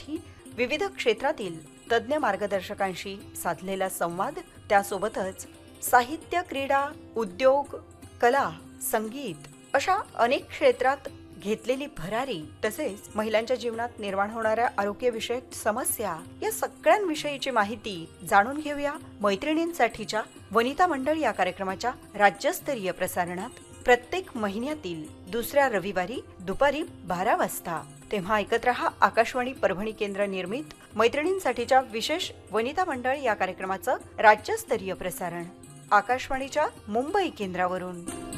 करण्यासाठी विविध क्षेत्रातील तज्ज्ञ मार्गदर्शकांशी साधलेला संवाद, त्यासोबतच साहित्य, क्रीडा, उद्योग, कला, संगीत अशा अनेक क्षेत्रात घेतलेली भरारी, तसेच महिलांच्या जीवनात निर्माण होणाऱ्या आरोग्यविषयक समस्या या सगळ्यांविषयीची माहिती जाणून घेऊया मैत्रिणींसाठीच्या वनिता मंडळ या कार्यक्रमाच्या राज्यस्तरीय प्रसारणात प्रत्येक महिन्यातील दुसऱ्या रविवारी दुपारी 12 वाजता। तेव्हा ऐकत रहा आकाशवाणी परभणी केंद्र निर्मित मैत्रिणींसाठीच्या विशेष वनिता मंडळ या कार्यक्रमाचं राज्यस्तरीय प्रसारण आकाशवाणीच्या मुंबई केंद्रावरून।